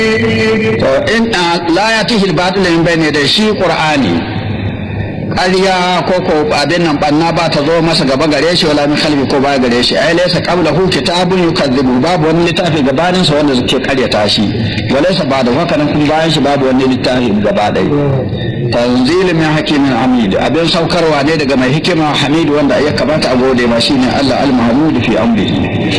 to in la yatihi al-batil min bayni da shi qur'ani ƙarya ko abin nan banna ba ta zo masa gaba gare shi wala min khalfi ko ba gare shi ai laysa qablahu kitabun yukadzibu babu wani littafi gabanin sa wanda suke ƙaryata shi walaysa ba da haka nan kun bayan shi babu wani littafi gaba dai tanzilun min hakimin hamid abin saukarwa ne daga mai hikima hamid wanda ya kamata a gode ma shine Allah al-mahmud fi amrihi